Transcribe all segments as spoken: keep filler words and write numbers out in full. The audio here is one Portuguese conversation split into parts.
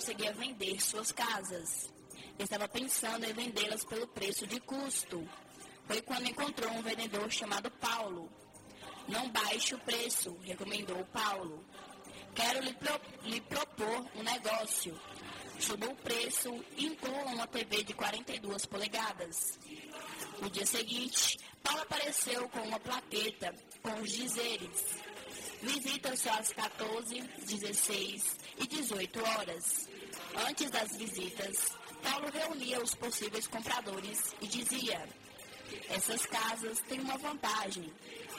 conseguia vender suas casas. Estava pensando em vendê-las pelo preço de custo. Foi quando encontrou um vendedor chamado Paulo. Não baixe o preço, recomendou Paulo. Quero lhe, pro, lhe propor um negócio. Suba o preço e inclua uma T V de quarenta e duas polegadas. No dia seguinte, Paulo apareceu com uma plaqueta com os dizeres: visita só às quatorze, dezesseis e dezoito horas. Antes das visitas, Paulo reunia os possíveis compradores e dizia: essas casas têm uma vantagem.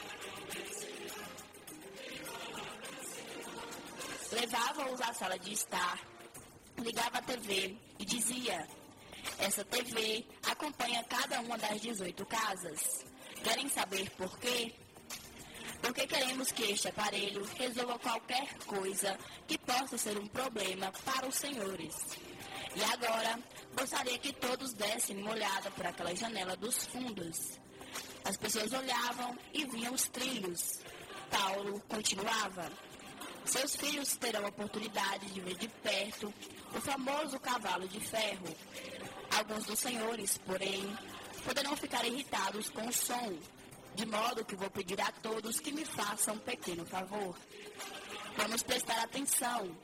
Levava-os à sala de estar, ligava a T V e dizia: essa T V acompanha cada uma das dezoito casas. Querem saber por quê? Porque queremos que este aparelho resolva qualquer coisa que possa ser um problema para os senhores. E agora, gostaria que todos dessem uma olhada por aquela janela dos fundos. As pessoas olhavam e viam os trilhos. Paulo continuava: seus filhos terão a oportunidade de ver de perto o famoso cavalo de ferro. Alguns dos senhores, porém, poderão ficar irritados com o som, de modo que vou pedir a todos que me façam um pequeno favor. Vamos prestar atenção,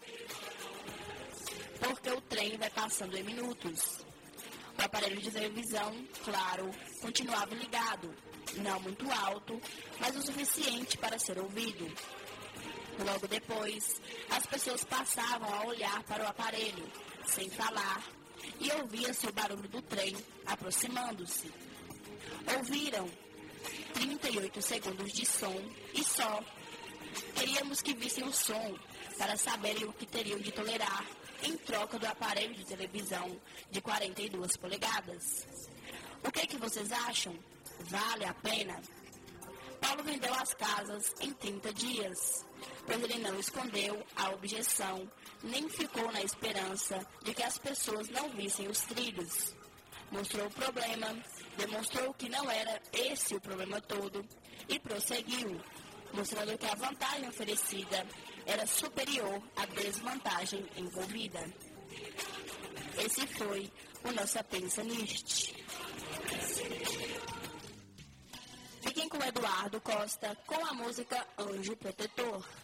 porque o trem vai passando em minutos. O aparelho de televisão, claro, continuava ligado, não muito alto, mas o suficiente para ser ouvido. Logo depois, as pessoas passavam a olhar para o aparelho, sem falar, e ouvia-se o barulho do trem aproximando-se. Ouviram trinta e oito segundos de som e só. Queríamos que vissem o som para saberem o que teriam de tolerar em troca do aparelho de televisão de quarenta e duas polegadas. O que, que vocês acham? Vale a pena? Paulo vendeu as casas em trinta dias, pois ele não escondeu a objeção, nem ficou na esperança de que as pessoas não vissem os trilhos. Mostrou o problema, demonstrou que não era esse o problema todo e prosseguiu, mostrando que a vantagem oferecida era superior à desvantagem envolvida. Esse foi o nosso Pensa Nist. Fiquem com Eduardo Costa com a música Anjo Protetor.